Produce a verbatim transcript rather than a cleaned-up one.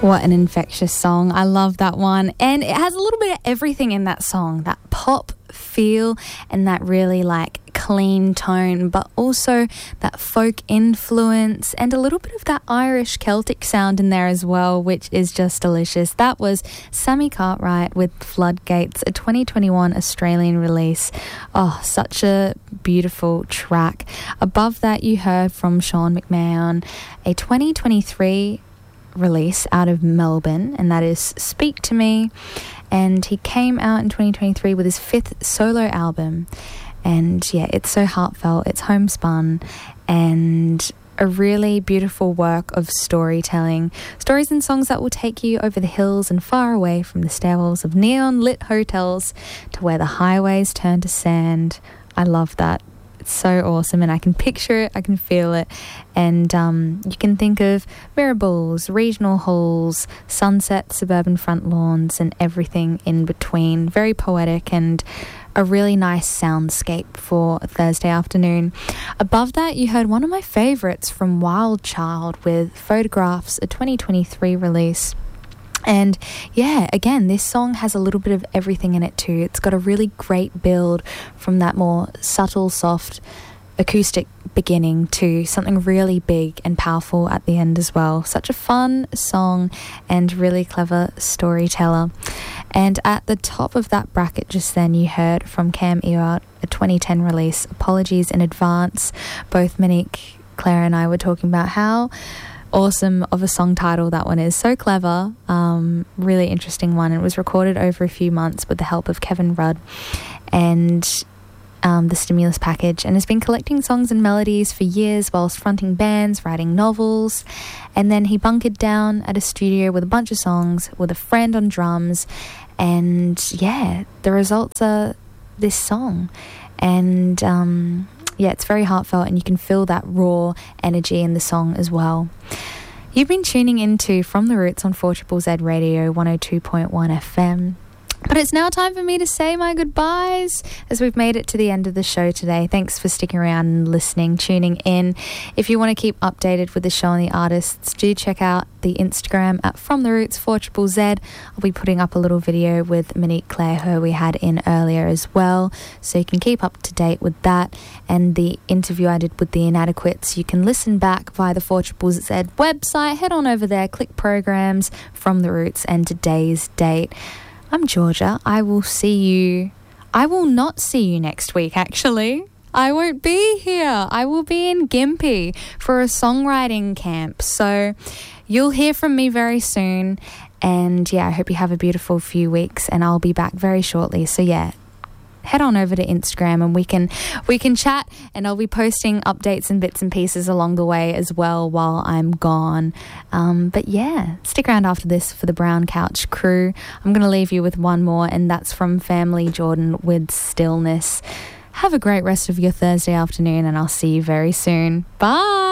What an infectious song. I love that one. And it has a little bit of everything in that song. That pop feel and that really like clean tone, but also that folk influence and a little bit of that Irish Celtic sound in there as well, which is just delicious. That was Sammy Cartwright with Floodgates, a twenty twenty-one Australian release. Oh, such a beautiful track. Above that, you heard from Sean McMahon, a twenty twenty-three release out of Melbourne, and that is Speak to Me. And he came out in twenty twenty-three with his fifth solo album. And yeah, it's so heartfelt, it's homespun, and a really beautiful work of storytelling. Stories and songs that will take you over the hills and far away from the stairwells of neon-lit hotels to where the highways turn to sand. I love that. It's so awesome, and I can picture it, I can feel it, and um, you can think of Mirabulls, regional halls, sunsets, suburban front lawns, and everything in between. Very poetic and a really nice soundscape for a Thursday afternoon. Above that, you heard one of my favourites from Wild Child with Photographs, a twenty twenty-three release. And yeah, again, this song has a little bit of everything in it too. It's got a really great build from that more subtle, soft, acoustic beginning to something really big and powerful at the end as well. Such a fun song and really clever storyteller. And at the top of that bracket just then, you heard from Cam Ewart, a twenty ten release, Apologies in Advance. Both Monique, Claire and I were talking about how awesome of a song title that one is. So clever, um, really interesting one. It was recorded over a few months with the help of Kevin Rudd and um, the Stimulus Package, and has been collecting songs and melodies for years whilst fronting bands, writing novels, and then he bunkered down at a studio with a bunch of songs with a friend on drums, and yeah, the results are this song. And um yeah, it's very heartfelt, and you can feel that raw energy in the song as well. You've been tuning into From the Roots on four Z Z Z Radio one oh two point one F M. But it's now time for me to say my goodbyes as we've made it to the end of the show today. Thanks for sticking around and listening, tuning in. If you want to keep updated with the show and the artists, do check out the Instagram at From the Roots four Z Z Z. I'll be putting up a little video with Monique Claire, who we had in earlier as well, so you can keep up to date with that. And the interview I did with the Inadequates, you can listen back via the four Z Z Z website. Head on over there, click programs, From the Roots, and today's date. I'm Georgia. I will see you. I will not see you next week, actually. I won't be here. I will be in Gympie for a songwriting camp. So you'll hear from me very soon. And yeah, I hope you have a beautiful few weeks, and I'll be back very shortly. So yeah, head on over to Instagram and we can we can chat, and I'll be posting updates and bits and pieces along the way as well while I'm gone. Um, but yeah, stick around after this for the Brown Couch crew. I'm going to leave you with one more, and that's from Family Jordan with Stillness. Have a great rest of your Thursday afternoon, and I'll see you very soon. Bye!